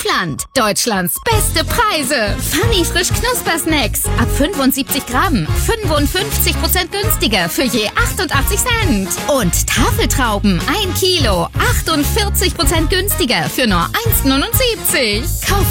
Kaufland. Deutschlands beste Preise. Funny frisch Knusper-Snacks. Ab 75 Gramm. 55% günstiger für je 88 Cent. Und Tafeltrauben 1 Kilo. 48% günstiger für nur 1,79.